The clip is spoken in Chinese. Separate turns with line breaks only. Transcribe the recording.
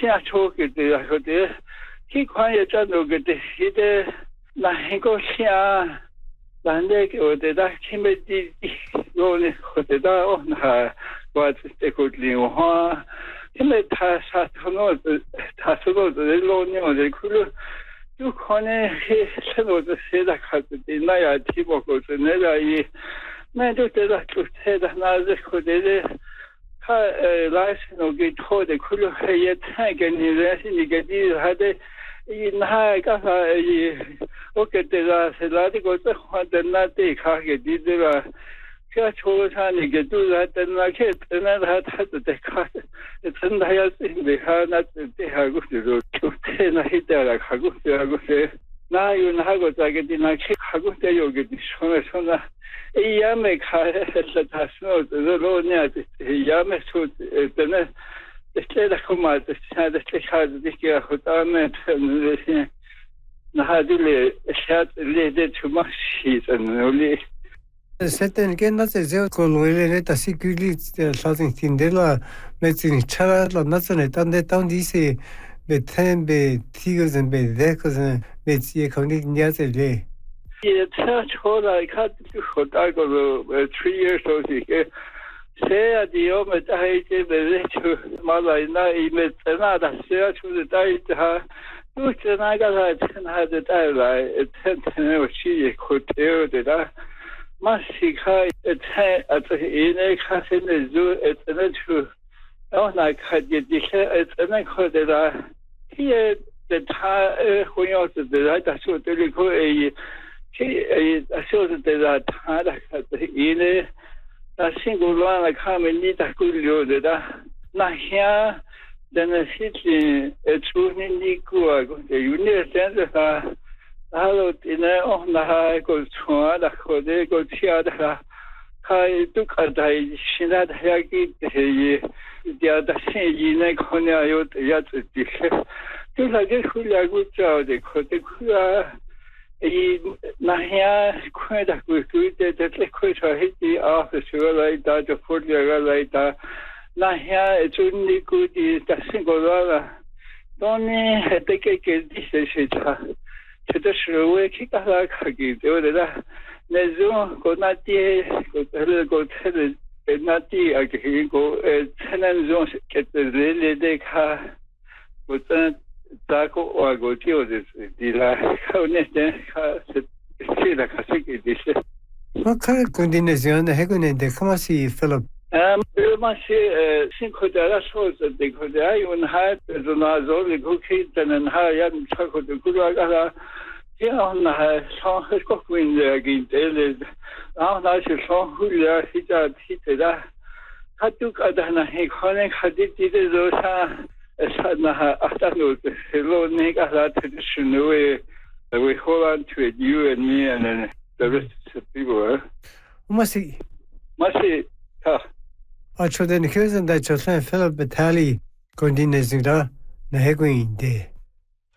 下抽给的，或者去看也在那个的，现在那一个下，难得给我的那前面的，我呢，或者那哦那，我这个莲花，因为他说的老娘的可能。就可能是我的现在开始的那样题目过去那个也，那就觉得就现在那是可能的，他来是那个拖的，可能还也太给你人是你给你还得，那干啥也，我觉得那是那这个这换的那得卡给你这个。这抽上那个都是等那去等那他是在看，等他要是没看那这还过去了，就这那一点了，看过去那有那个在个地那去看过去有个地说那，也没看是他说这个老年的也没说真的，这的恐怕这现在这孩子这个和他们那些，那就来下来的出嘛西真的哩。
Sitten kennatsel se kolluille tasi kyli sasin tindela metsin charala natsane tande tandisi beten be tigozen be dekozen metsie kongni nyazele
也他出来看就好大个3 years old ke se a dio me tai je be就马来那一me那的se出的带他就那个他的带来天我去也可丢的啦Masika at in a castle zoo at an true. Oh, like had you declared at an echo here the tie when you to the right. I saw the go I saw that had in a single one like how many that could you that not here then a city a true Nico the unit center. Hello, dinner on the high goes to the Hode go theatre. I took a day, she not haggy the other thing in a corner yet. You like it, who are good job, the Kote Nahia, quite a good that liquid hit the office like that, the 40 like that. Nahia, it's only good is the single dollar. Don't take a decision. 这个是我去干啥看的，对不对啦？那种过那地，过车的那地啊，给过车那种给的来的看，我真咋个外国就是的啦，看那天看是的，看是给的是。
我看工地那些那还个呢，的看嘛是 Philip。
嘛是辛苦的那说是的，可是还有还就是那做的可以，但是还要差不多，可是那这样那上海国民的给的，然后那是上海的比较提的，他就觉得那很可能他的这个路上，那阿达路的路那个他就是那位we hold on to it, you and me and then the rest of the people.
我是
啊。
我觉得你看现在就算 Philip Batali 工地那些的，那还可以的。